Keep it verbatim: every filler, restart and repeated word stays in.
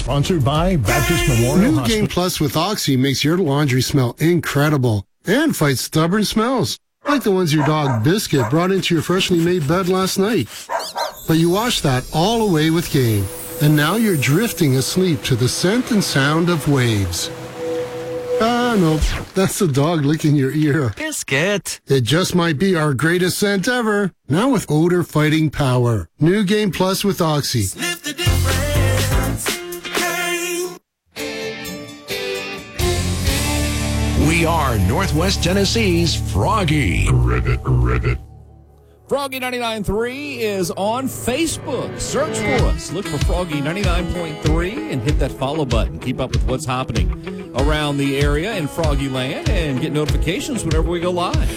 Sponsored by Baptist Memorial New Hospital. Game Plus with Oxy makes your laundry smell incredible and fights stubborn smells, like the ones your dog Biscuit brought into your freshly made bed last night. But you washed that all away with Game, and now you're drifting asleep to the scent and sound of waves. Ah, no, that's the dog licking your ear. Biscuit. It just might be our greatest scent ever, now with odor-fighting power. New Game Plus with Oxy. Sniff the difference. Hey. We are Northwest Tennessee's Froggy. Ribbit, ribbit. Froggy ninety-nine point three is on Facebook. Search for us. Look for Froggy ninety-nine point three and hit that follow button. Keep up with what's happening around the area in Froggy Land and get notifications whenever we go live.